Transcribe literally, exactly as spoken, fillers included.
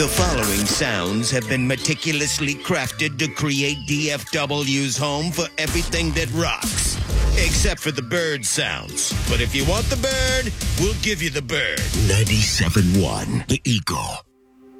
The following sounds have been meticulously crafted to create D F W's home for everything that rocks. Except for the bird sounds. But if you want the bird, we'll give you the bird. ninety-seven point one, The Eagle.